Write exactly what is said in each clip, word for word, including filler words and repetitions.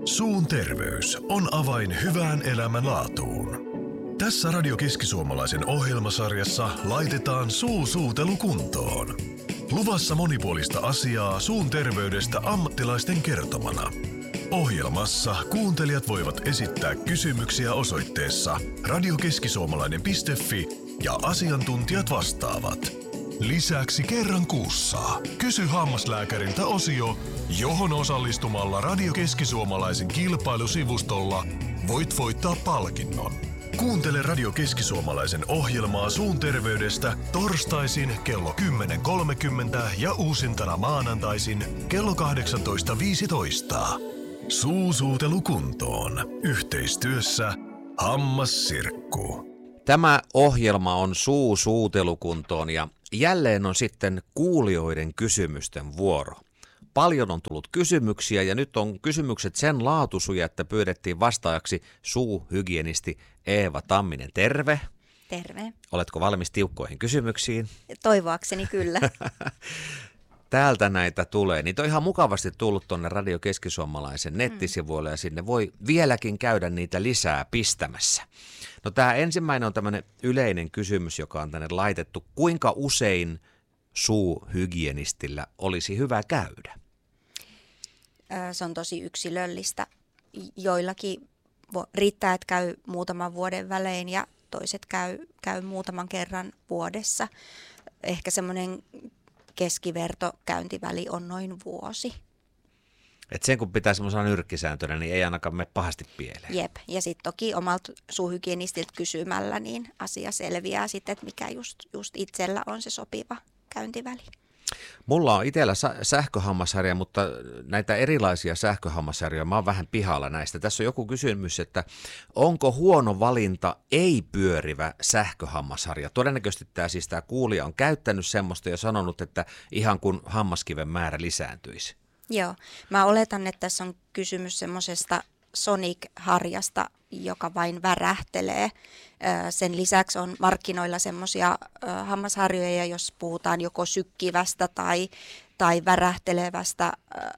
Suun terveys on avain hyvään elämänlaatuun. Tässä Radio Keski-Suomalaisen ohjelmasarjassa laitetaan suu suutelu kuntoon. Luvassa monipuolista asiaa suun terveydestä ammattilaisten kertomana. Ohjelmassa kuuntelijat voivat esittää kysymyksiä osoitteessa radiokeskisuomalainen piste fi ja asiantuntijat vastaavat. Lisäksi kerran kuussa Kysy hammaslääkäriltä -osio, johon osallistumalla Radio Keski-Suomalaisen kilpailusivustolla voit voittaa palkinnon. Kuuntele Radio Keski-Suomalaisen ohjelmaa suun terveydestä torstaisin kello kymmenen kolmekymmentä ja uusintana maanantaisin kello kahdeksantoista viisitoista. Suusuutelu kuntoon. Yhteistyössä Hammassirkku. Tämä ohjelma on Suusuutelukuntoon ja jälleen on sitten kuulijoiden kysymysten vuoro. Paljon on tullut kysymyksiä ja nyt on kysymykset sen laatuisuja, että pyydettiin vastaajaksi suuhygienisti Eeva Tamminen. Terve. Terve. Oletko valmis tiukkoihin kysymyksiin? Toivoakseni kyllä. Täältä näitä tulee. Niitä on ihan mukavasti tullut tuonne Radio Keski-Suomalaisen nettisivuille ja sinne voi vieläkin käydä niitä lisää pistämässä. No tämä ensimmäinen on tämmöinen yleinen kysymys, joka on tänne laitettu. Kuinka usein suuhygienistillä olisi hyvä käydä? Se on tosi yksilöllistä. Joillakin riittää, että käy muutaman vuoden välein ja toiset käy, käy muutaman kerran vuodessa. Ehkä semmoinen keskivertokäyntiväli on noin vuosi. Et sen kun pitää semmoisena nyrkkisääntönä, niin ei ainakaan mene pahasti pieleen. Jep, ja sitten toki omalta suuhygienistiltä kysymällä, niin asia selviää sitten, että mikä just, just itsellä on se sopiva käyntiväli. Mulla on itsellä sähköhammasharja, mutta näitä erilaisia sähköhammasharjoja, mä oon vähän pihalla näistä. Tässä on joku kysymys, että onko huono valinta ei-pyörivä sähköhammasharja? Todennäköisesti tämä siis tämä kuulija on käyttänyt semmoista ja sanonut, että ihan kun hammaskiven määrä lisääntyisi. Joo, mä oletan, että tässä on kysymys semmoisesta Sonic-harjasta, joka vain värähtelee. Sen lisäksi on markkinoilla semmoisia hammasharjoja, jos puhutaan joko sykkivästä tai, tai värähtelevästä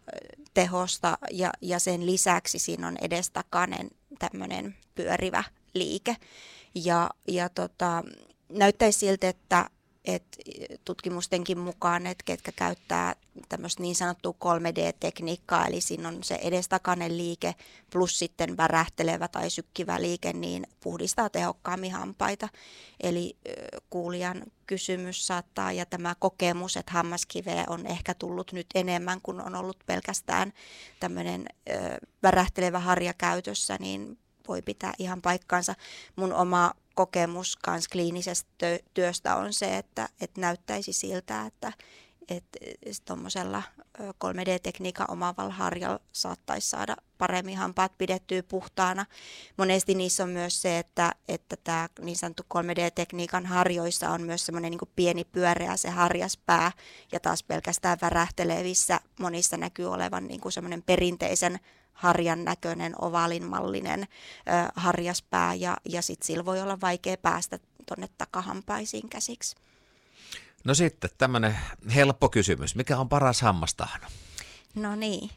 tehosta ja, ja sen lisäksi siinä on edestakainen tämmöinen pyörivä liike. Ja, ja tota, näyttäisi siltä, että et tutkimustenkin mukaan, että ketkä käyttää tämmöistä niin sanottua kolme D-tekniikkaa, eli siinä on se edestakainen liike plus sitten värähtelevä tai sykkivä liike, niin puhdistaa tehokkaammin hampaita. Eli kuulijan kysymys saattaa ja tämä kokemus, että hammaskiveä on ehkä tullut nyt enemmän kuin on ollut pelkästään tämmöinen värähtelevä harja käytössä, niin voi pitää ihan paikkansa. Mun oma kokemus kans kliinisestä työstä on se, että, että näyttäisi siltä, että tuommoisella kolme D-tekniikan omaavalla harjalla saattaisi saada paremmin hampaat pidettyä puhtaana. Monesti niissä on myös se, että, että tämä niin sanottu kolme D-tekniikan harjoissa on myös semmoinen niin kuin pieni pyöreä se harjaspää ja taas pelkästään värähtelevissä monissa näkyy olevan niin kuin semmoinen perinteisen harjan näköinen, ovaalinmallinen ö, harjaspää ja, ja sitten sillä voi olla vaikea päästä tuonne takahampaisiin käsiksi. No sitten tämmöinen helppo kysymys. Mikä on paras hammastahna? No niin,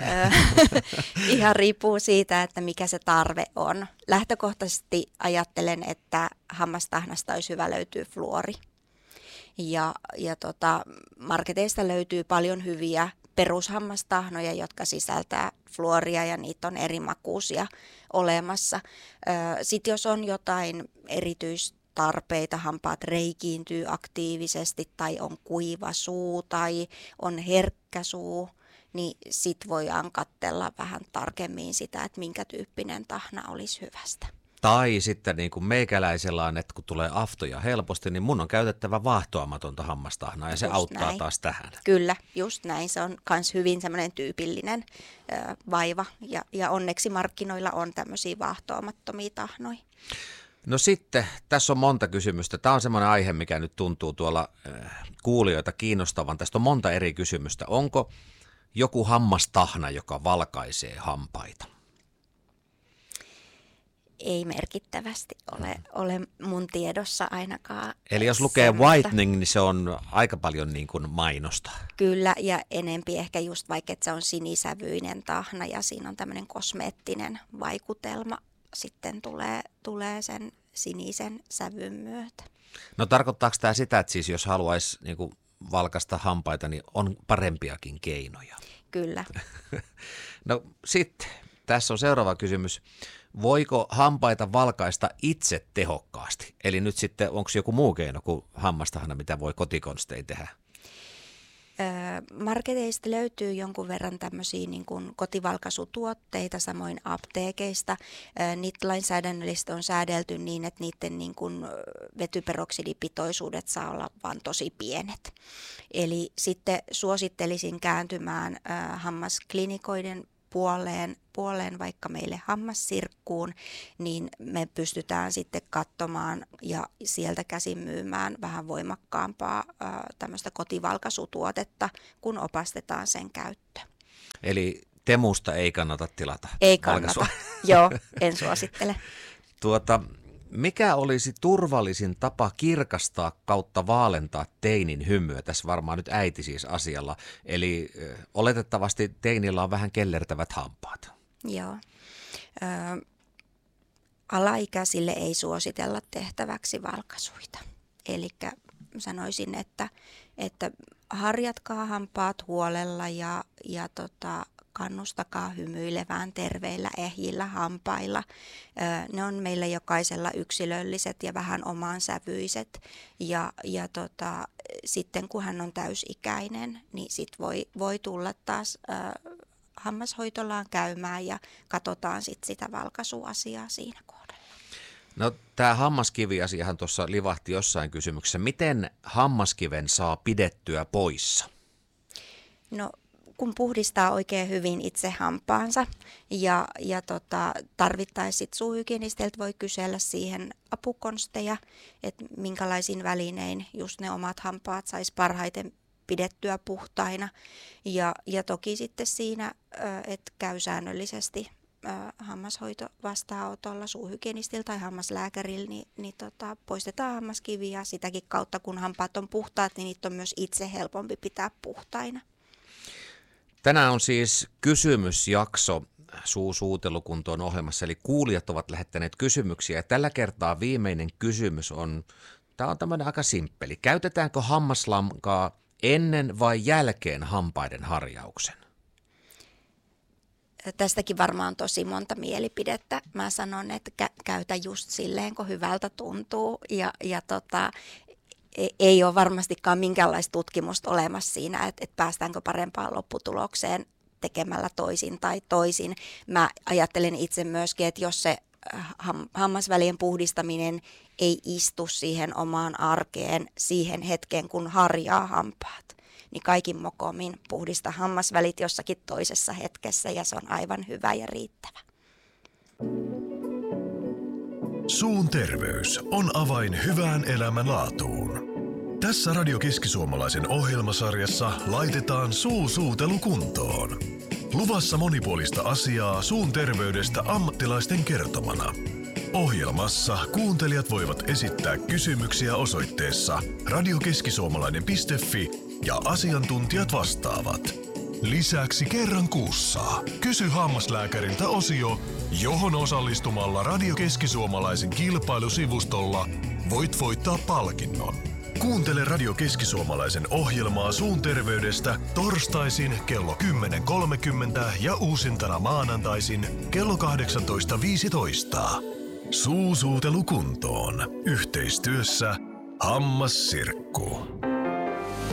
ihan riippuu siitä, että mikä se tarve on. Lähtökohtaisesti ajattelen, että hammastahnasta olisi hyvä löytyä fluori. Ja, ja tota, marketeista löytyy paljon hyviä perushammastahnoja, jotka sisältää fluoria ja niitä on eri makuisia olemassa. Sitten jos on jotain erityistarpeita, hampaat reikiintyy aktiivisesti tai on kuiva suu tai on herkkä suu, niin sit voidaan katsella vähän tarkemmin sitä, että minkä tyyppinen tahna olisi hyvästä. Tai sitten niin kuin meikäläisellä on, että kun tulee aftoja helposti, niin mun on käytettävä vaahtoamatonta hammastahnaa ja se just auttaa näin. Taas tähän. Kyllä, just näin. Se on myös hyvin semmoinen tyypillinen ö, vaiva ja, ja onneksi markkinoilla on tämmöisiä vaahtoamattomia tahnoja. No sitten, tässä on monta kysymystä. Tämä on semmoinen aihe, mikä nyt tuntuu tuolla äh, kuulijoita kiinnostavan. Tästä on monta eri kysymystä. Onko joku hammastahna, joka valkaisee hampaita? Ei merkittävästi ole, ole mun tiedossa ainakaan. Eli jos lukee semmoista. whitening, niin se on aika paljon niin kuin mainosta. Kyllä, ja enempi ehkä just vaikka, että se on sinisävyinen tahna ja siinä on tämmöinen kosmeettinen vaikutelma sitten tulee, tulee sen sinisen sävyn myötä. No tarkoittaako tämä sitä, että siis jos haluaisi niin kuin valkaista hampaita, niin on parempiakin keinoja? Kyllä. No sitten, tässä on seuraava kysymys. Voiko hampaita valkaista itse tehokkaasti? Eli nyt sitten, onko joku muu keino kuin hammastahana, mitä voi kotikonstein tehdä? Marketeista löytyy jonkun verran tämmöisiä niin kuin kotivalkaisutuotteita, samoin apteekeista. Niitä lainsäädännöllisesti on säädelty niin, että niiden niin kuin vetyperoksidipitoisuudet saa olla vaan tosi pienet. Eli sitten suosittelisin kääntymään hammasklinikoiden puoleen, puoleen vaikka meille hammassirkkuun, niin me pystytään sitten katsomaan ja sieltä käsin myymään vähän voimakkaampaa ää, tämmöistä kotivalkaisutuotetta, kun opastetaan sen käyttö. Eli Temusta ei kannata tilata Ei kannata, joo, en suosittele. Tuota, mikä olisi turvallisin tapa kirkastaa kautta vaalentaa teinin hymyä? Tässä varmaan nyt äiti siis asialla. Eli ö, oletettavasti teinillä on vähän kellertävät hampaat. Joo. Ö, alaikäisille ei suositella tehtäväksi valkaisuita. Eli sanoisin, että, että harjatkaa hampaat huolella ja, ja tota, kannustakaa hymyilevään terveillä ehjillä hampailla. Ne on meillä jokaisella yksilölliset ja vähän omaan sävyiset. Ja, ja tota, sitten kun hän on täysikäinen, niin sit voi, voi tulla taas äh, hammashoitolaan käymään ja katsotaan sit sitä valkaisuasiaa siinä kohdalla. No tämä hammaskiviasiahan tuossa livahti jossain kysymyksessä. Miten hammaskiven saa pidettyä poissa? No kun puhdistaa oikein hyvin itse hampaansa ja, ja tota, tarvittaessa suuhygienisteiltä voi kysellä siihen apukonsteja, että minkälaisin välinein just ne omat hampaat saisi parhaiten pidettyä puhtaina. Ja, ja toki sitten siinä, että käy säännöllisesti hammashoito vastaanotolla suuhygienistiltä tai hammaslääkärillä, niin, niin tota, poistetaan hammaskiviä sitäkin kautta, kun hampaat on puhtaat, niin niitä on myös itse helpompi pitää puhtaina. Tänään on siis kysymysjakso Suu suutelukuntoon ohjelmassa, eli kuulijat ovat lähettäneet kysymyksiä. Ja tällä kertaa viimeinen kysymys on, tämä on tämmöinen aika simppeli. Käytetäänkö hammaslankaa ennen vai jälkeen hampaiden harjauksen? Tästäkin varmaan tosi monta mielipidettä. Mä sanon, että kä- käytä just silleen, kun hyvältä tuntuu ja, ja tota, ei ole varmastikaan minkäänlaista tutkimusta olemassa siinä, että, että päästäänkö parempaan lopputulokseen tekemällä toisin tai toisin. Mä ajattelen itse myöskin, että jos se ham- hammasvälien puhdistaminen ei istu siihen omaan arkeen siihen hetkeen, kun harjaa hampaat, niin kaikin mokomin puhdista hammasvälit jossakin toisessa hetkessä ja se on aivan hyvä ja riittävä. Suun terveys on avain hyvään elämänlaatuun. Tässä Radio Keski-Suomalaisen ohjelmasarjassa laitetaan suu suutelu kuntoon. Luvassa monipuolista asiaa suun terveydestä ammattilaisten kertomana. Ohjelmassa kuuntelijat voivat esittää kysymyksiä osoitteessa radiokeskisuomalainen piste fi ja asiantuntijat vastaavat. Lisäksi kerran kuussa Kysy hammaslääkäriltä -osio, johon osallistumalla Radio Keski-Suomalaisen kilpailusivustolla voit voittaa palkinnon. Kuuntele Radio Keski-Suomalaisen ohjelmaa suun terveydestä torstaisin kello kymmenen kolmekymmentä ja uusintana maanantaisin kello kahdeksantoista viisitoista. Suu suutelu kuntoon. Yhteistyössä Hammassirkku.